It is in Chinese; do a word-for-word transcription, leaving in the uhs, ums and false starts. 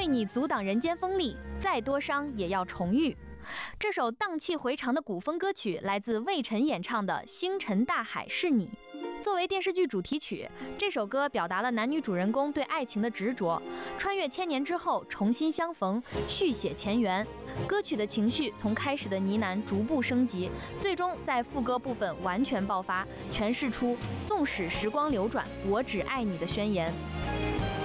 你阻挡人间锋利，再多伤也要重遇。这首荡气回肠的古风歌曲来自魏晨演唱的《星辰大海是你》。作为电视剧主题曲，这首歌表达了男女主人公对爱情的执着，穿越千年之后重新相逢，续写前缘。歌曲的情绪从开始的呢喃逐步升级，最终在副歌部分完全爆发，诠释出纵使时光流转，我只爱你的宣言。